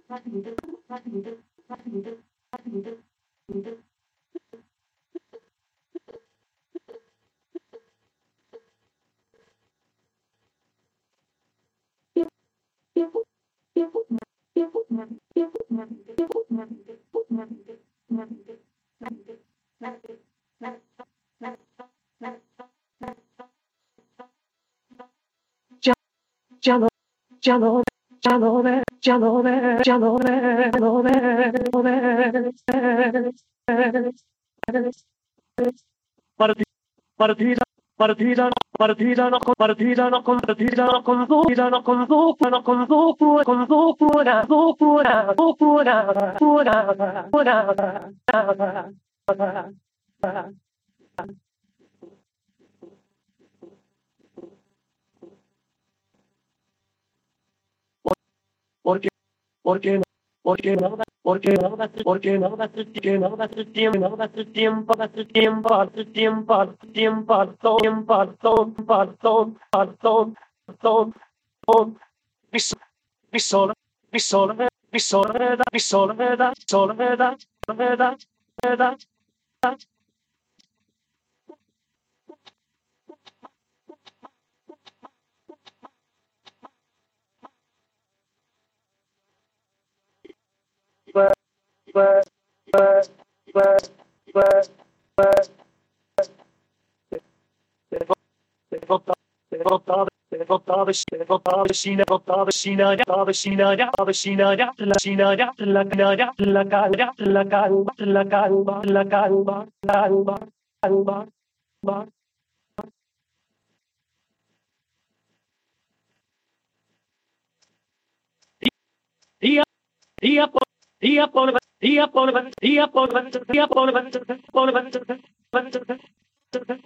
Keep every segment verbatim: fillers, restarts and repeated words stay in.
Ya, ya no, ya no, ya no ve, ya no ve, ya no ve, no ve, no ve, Parti- partida, partida, partida, no con partida, no con partida, no con partida, no con partida, no con partida, con partida, pura, pura, pura, pura, pura, pura. Porque, porque, no, porque no das, porque no das, porque no das, porque no das tiempo, no das tiempo, das tiempo, das tiempo, das tiempo, pardon, pardon, pardon, pardon, pardon, pardon, bis, bisola, bisola, bisola, bisola, soledad, soledad, soledad, soledad, derrota, derrota, derrota, derrota, vecina, derrota, vecina, ya, vecina, ya, vecina, ya, la vecina, ya, la calma, ya, la calma, la calma, la calma, la calma, calma, calma, calma. Día, día por día por día por día por día por por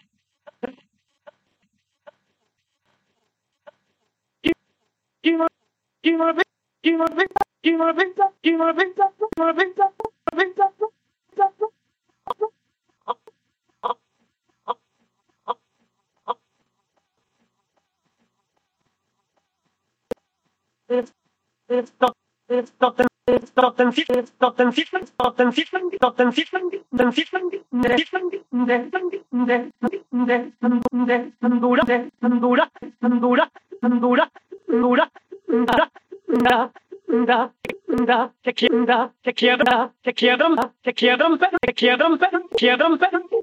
Honduras, Honduras, Honduras, Honduras, Honduras, te quiebra, te quiebra, te quiebra, te quiebra, te quiebra, te quiebra,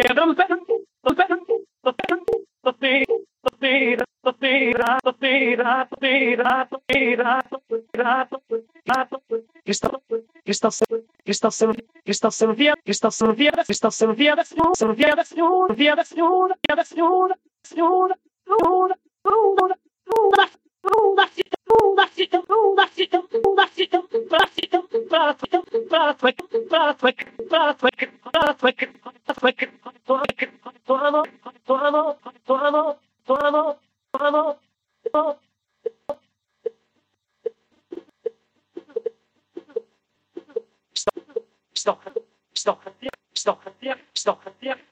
Cristo, Cristo, Cristo, Cristo, Sofía, Cristo, Sofía, Cristo, Sofía, Sofía, Sofía, Sofía, Sofía, Sofía, Stop, stop, stop, stop, stop,